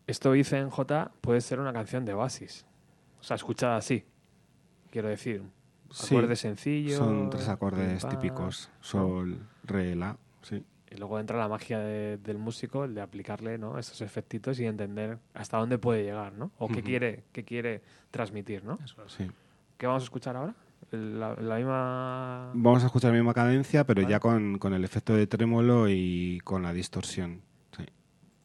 Esto dice en J puede ser una canción de Oasis. O sea, escuchada así. Quiero decir, Sí, acordes son 3 sencillos, pim acordes pam, típicos. ¿no? Sol, re, la. Sí. Y luego entra la magia del músico, el de aplicarle, ¿no?, esos efectitos y entender hasta dónde puede llegar, ¿no? O Ujú. qué quiere transmitir, ¿no? Eso es. Sí. ¿Qué vamos a escuchar ahora? La misma... Vamos a escuchar la misma cadencia, pero ya Vale. con el efecto de trémolo y con la distorsión.